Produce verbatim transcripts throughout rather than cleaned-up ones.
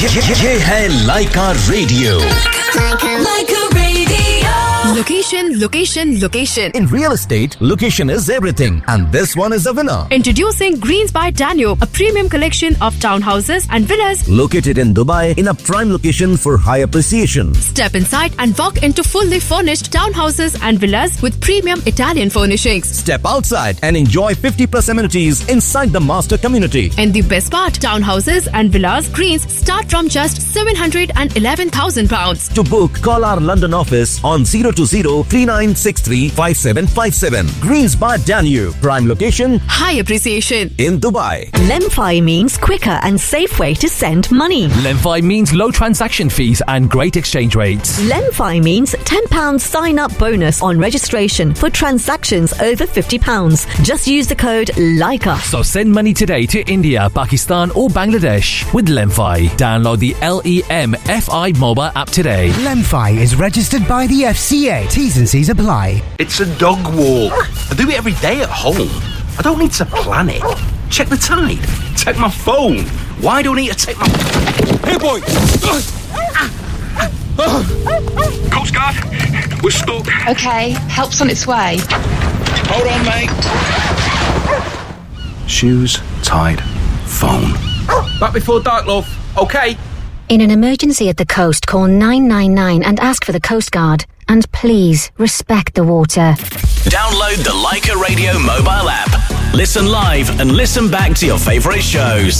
ये है लाइका radio. Lyca radio. Location, location, location. In real estate, location is everything, and this one is the winner. Introducing Greens by Danube, a premium collection of townhouses and villas Located in Dubai in a prime location for high appreciation. Step inside and walk into fully furnished townhouses and villas with premium Italian furnishings. Step outside and enjoy fifty plus amenities inside the master community. And the best part, townhouses and villas Greens start from just seven hundred eleven thousand pounds. To book, call our London office on zero two zero three nine six three five seven five seven. Greens by Danube, prime location, High appreciation. in Dubai. Lemfi means quicker and safe way to send money. Lemfi means low transaction fees and great exchange rates. Lemfi means ten pounds sign-up bonus on registration for transactions over fifty pounds. Just use the code LAIKA. So send money today to India, Pakistan or Bangladesh with Lemfi. Download the L E M F I mobile app today. Lemfi is registered by the F C A. T's and C's apply. It's a dog walk. I do it every day at home. I don't need to plan it. Check the tide. Check my phone. Why do I need to take my... Hey, boy! Coast Guard, we're stuck. Okay, help's on its way. Hold on, mate. Shoes, tide, phone. Back before dark, love. Okay. In an emergency at the coast, call nine nine nine and ask for the Coast Guard. And please, respect the water. Download the Laika Radio mobile app. Listen live and listen back to your favourite shows.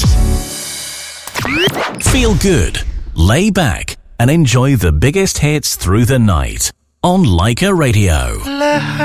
Feel good, lay back and enjoy the biggest hits through the night on Laika Radio.